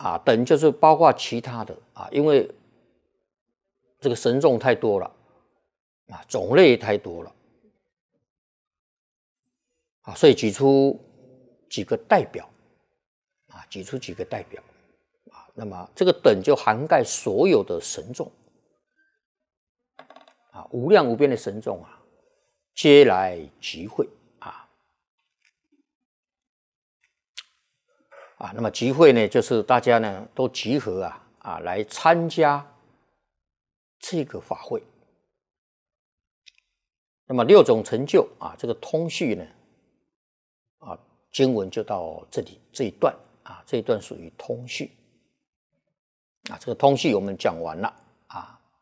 啊，等就是包括其他的啊，因为这个神众太多了啊，种类太多了啊，所以举出几个代表啊，举出几个代表啊，那么这个等就涵盖所有的神众啊，无量无边的神众啊，皆来集会啊，那么集会呢，就是大家呢都集合来参加这个法会。那么六种成就啊，这个通序呢啊，经文就到这里这一段啊，这一段属于通序啊，这个通序我们讲完了。